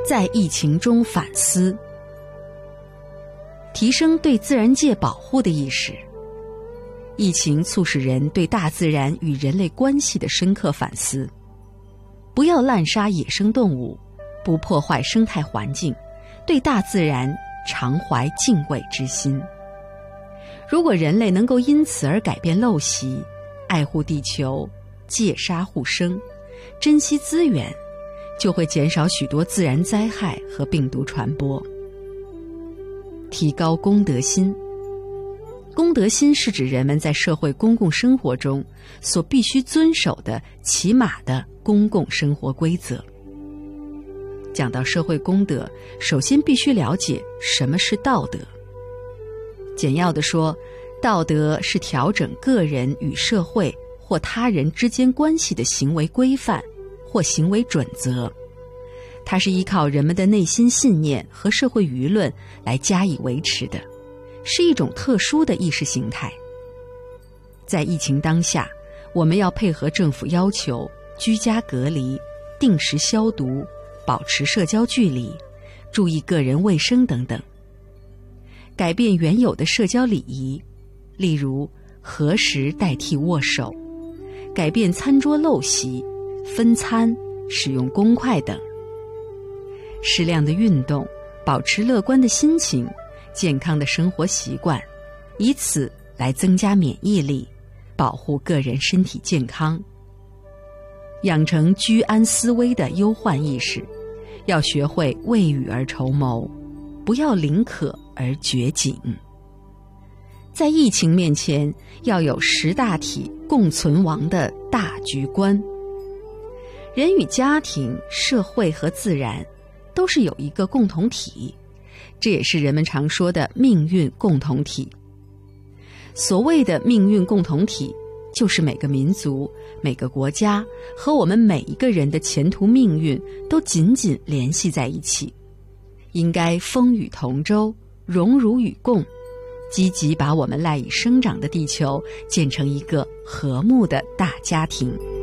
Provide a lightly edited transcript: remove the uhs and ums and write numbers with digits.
在疫情中反思，提升对自然界保护的意识。疫情促使人对大自然与人类关系的深刻反思，不要滥杀野生动物，不破坏生态环境，对大自然常怀敬畏之心。如果人类能够因此而改变陋习，爱护地球，戒杀护生，珍惜资源，就会减少许多自然灾害和病毒传播。提高公德心。公德心是指人们在社会公共生活中所必须遵守的起码的公共生活规则。讲到社会公德，首先必须了解什么是道德。简要地说，道德是调整个人与社会或他人之间关系的行为规范或行为准则，它是依靠人们的内心信念和社会舆论来加以维持的，是一种特殊的意识形态。在疫情当下，我们要配合政府要求，居家隔离、定时消毒、保持社交距离、注意个人卫生等等，改变原有的社交礼仪，例如合食代替握手，改变餐桌陋习、分餐、使用公筷等。适量的运动，保持乐观的心情，健康的生活习惯，以此来增加免疫力，保护个人身体健康。养成居安思危的忧患意识，要学会未雨而绸缪，不要临渴而掘井。在疫情面前，要有识大体共存亡的大局观。人与家庭、社会和自然都是有一个共同体，这也是人们常说的命运共同体。所谓的命运共同体，就是每个民族、每个国家和我们每一个人的前途命运都紧紧联系在一起，应该风雨同舟，荣辱与共，积极把我们赖以生长的地球建成一个和睦的大家庭。